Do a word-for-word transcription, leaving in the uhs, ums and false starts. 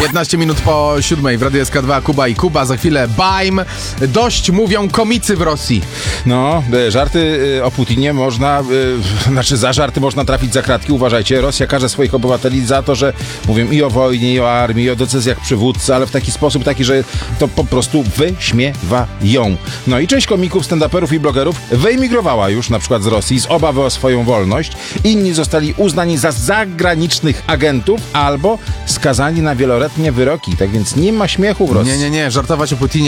piętnaście minut po siódmej w Radiu S K dwa Kuba i Kuba. Za chwilę Bajm. Dość mówią komicy w Rosji. No, e, żarty e, o Putinie można, e, znaczy za żarty można trafić za kratki. Uważajcie, Rosja karze swoich obywateli za to, że mówią i o wojnie, i o armii, i o decyzjach przywódcy, ale w taki sposób taki, że to po prostu wyśmiewają. No i część komików, stand-uperów i blogerów wyemigrowała już na przykład z Rosji z obawy o swoją wolność. Inni zostali uznani za zagranicznych agentów albo skazani na wieloletnie wyroki. Tak więc nie ma śmiechu w Rosji. Nie, nie, nie. Żartować o Putinie